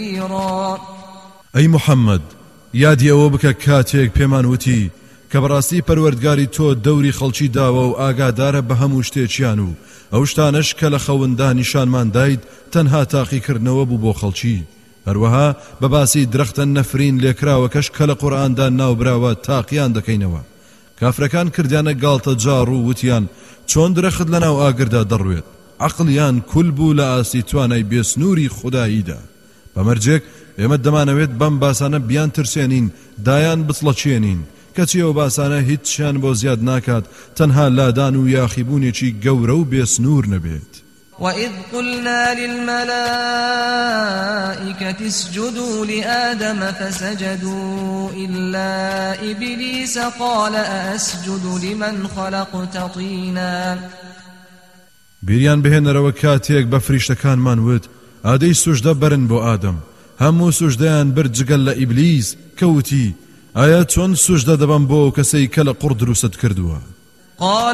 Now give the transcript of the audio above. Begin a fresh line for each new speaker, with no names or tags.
ئەی محەممەد یادی ئەوە بکە کاتێک پێمان وتی کە بەڕاستی پەروەردگاری تۆ دەوری خەڵکی داوە و ئاگادارە بە هەموو شتێکیان و ئەو شتانەش کە لە خەوندا نیشانمان دایت تەنها تاقیکردنەوە بوو بۆ خەڵکی هەروەها بە باسی درەختە نەفرین لێکراوەکەش کە لە قورئاندا ناوبراوە تاقییان دەکەینەوە کافرەکان کردیانە گاڵتە جاڕ و وتیان چۆن درەخت لەناو ئاگردا دەڕوێت عەقڵیان کول بوو لە ئاستی توانای بێسنووری خوداییدا بەمەرجێک ئێمە دەمانەوێت بەم باسانە بیان ترسێنین دایان بچڵەچێنین کەچی ئەو باسانە هیچیان بۆ زیاد ناکات تەنها لادان و یاخیبوونێکی گەورە و بێسنوور نەبێت
وَإِذْ قُلْنَا لِلْمَلَائِكَةِ اسْجُدُوا لِآدَمَ فَسَجَدُوا إِلَّا إِبْلِيسَ قَالَ أَأَسْجُدُ لِمَنْ خَلَقْتَ طِينًا
بیریان بهێنەرەوە کاتێک بە فریشتەکانمان وت ئادەی سوژدە بەرن بۆ ئادەم هەموو سوژدەیان برد جگەل لە ئیبلیس کەوتی ئایا چۆن سوژدە دەبەم بۆ کەسەی کە لە قوڕ دروست کردووە